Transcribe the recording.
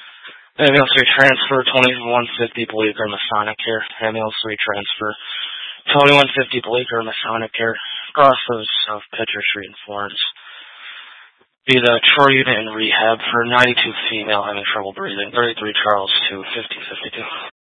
Ambulance retransfer 2150 Bleecker Masonic here. Ambulance retransfer 2150 Bleecker Masonic here. Crossroads of Pitcher Street in Florence. Be the Troy unit in rehab for 92 female having trouble breathing. 33 Charles to 5052.